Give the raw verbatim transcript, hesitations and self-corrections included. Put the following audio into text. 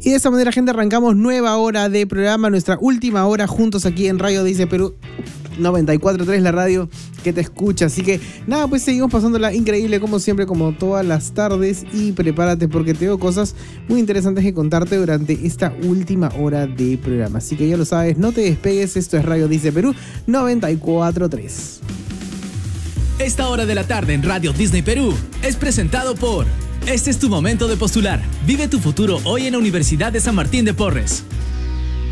Y de esa manera, gente, arrancamos nueva hora de programa, nuestra última hora juntos aquí en Radio Dice Perú noventa y cuatro punto tres, la radio que te escucha. Así que nada, pues seguimos pasándola increíble como siempre, como todas las tardes. Y prepárate porque tengo cosas muy interesantes que contarte durante esta última hora de programa. Así que ya lo sabes, no te despegues. Esto es Radio Dice Perú noventa y cuatro punto tres. Esta hora de la tarde en Radio Disney Perú es presentado por... Este es tu momento de postular. Vive tu futuro hoy en la Universidad de San Martín de Porres.